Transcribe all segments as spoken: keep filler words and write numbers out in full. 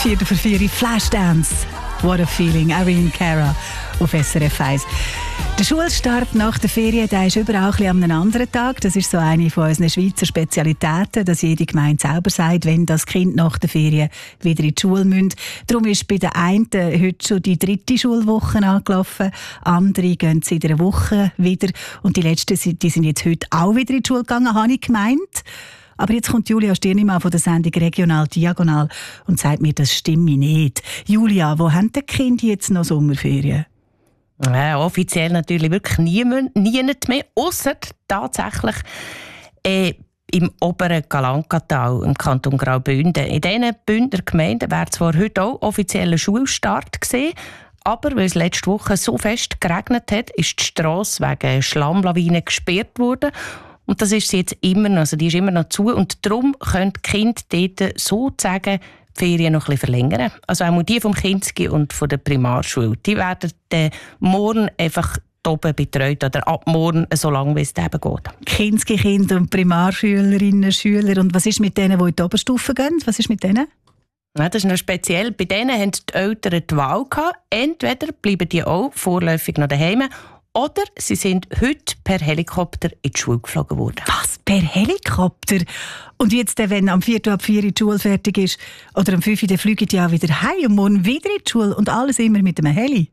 Viertel für vier, Flashdance. What a feeling. Irene Cara auf S R F eins. Der Schulstart nach der Ferien, der ist überall ein bisschen an einem anderen Tag. Das ist so eine von unseren Schweizer Spezialitäten, dass jede Gemeinde selber sagt, wenn das Kind nach der Ferien wieder in die Schule muss. Darum ist bei den einen heute schon die dritte Schulwoche angelaufen. Andere gehen in einer Woche wieder. Und die letzten die sind jetzt heute auch wieder in die Schule gegangen, habe ich gemeint. Aber jetzt kommt Julia Stirnimann von der Sendung Regional Diagonal und sagt mir, das stimme nicht. Julia, wo haben die Kinder jetzt noch Sommerferien? Ja, offiziell natürlich wirklich niemand, niemand mehr, ausser tatsächlich äh, im oberen Galankatal, im Kanton Graubünden. In diesen Bündner Gemeinden wäre zwar heute auch offizieller Schulstart gewesen, aber weil es letzte Woche so fest geregnet hat, ist die Strasse wegen Schlammlawinen gesperrt worden. Und das ist sie jetzt immer noch, also die ist immer noch zu. Und darum können die Kinder dort sozusagen die Ferien noch ein bisschen verlängern. Also auch die vom Kinski und von der Primarschule. Die werden dann morgen einfach oben betreut oder ab morgen so lange, wie es eben geht. Kinski-Kinder und Primarschülerinnen, Schüler. Und was ist mit denen, die in die Oberstufe gehen? Was ist mit denen? Ja, das ist noch speziell. Bei denen haben die Eltern die Wahl gehabt. Entweder bleiben die auch vorläufig noch daheim, oder sie sind heute per Helikopter in die Schule geflogen worden. Was? Per Helikopter? Und jetzt, wenn am Viertel ab vier die Schule fertig ist, oder am fünf dann fliegen die auch wieder heim und morgen wieder in die Schule und alles immer mit einem Heli?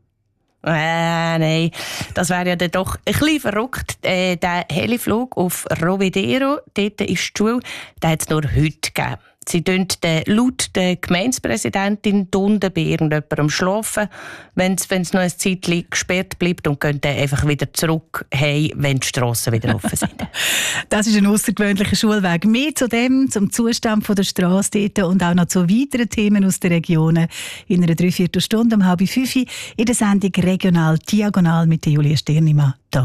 Äh, nein, das wäre ja dann doch ein bisschen verrückt. Äh, der Heliflug auf Rovedero, dort ist die Schule, den hat es nur heute gegeben. Sie tun laut der Gemeindepräsidentin unten bei irgendjemandem schlafen, wenn es noch ein Zeitchen gesperrt bleibt, und gehen dann einfach wieder zurück heim, wenn die Strassen wieder offen sind. Das ist ein außergewöhnlicher Schulweg. Mehr zu dem, zum Zustand der Strasse dort und auch noch zu weiteren Themen aus den Regionen in einer Dreiviertelstunde um halb fünf in der Sendung Regional Diagonal mit Julia Stirnimann.